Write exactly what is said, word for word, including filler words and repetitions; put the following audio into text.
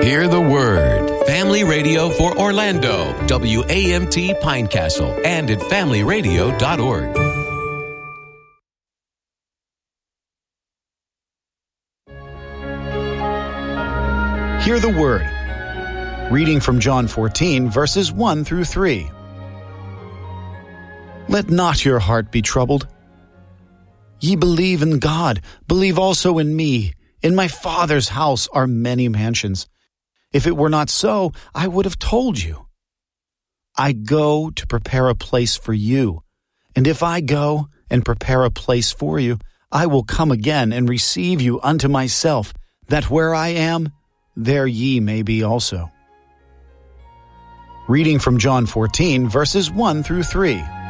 Hear the Word. Family Radio for Orlando, W A M T Pinecastle, and at family radio dot org. Hear the Word. Reading from John fourteen, verses one through three. Let not your heart be troubled. Ye believe in God, believe also in me. In my Father's house are many mansions. If it were not so, I would have told you. I go to prepare a place for you. And if I go and prepare a place for you, I will come again and receive you unto myself, that where I am, there ye may be also. Reading from John fourteen, verses one through three.